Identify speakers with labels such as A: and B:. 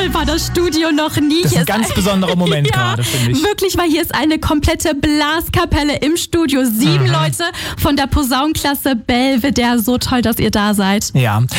A: voll war das Studio noch nie.
B: Das ist ein ganz besonderer Moment gerade, finde ich.
A: Wirklich, weil hier ist eine komplette Blaskapelle im Studio. 7 Leute von der Posaunenklasse Belvedere. So toll, dass ihr da seid.
B: Ja,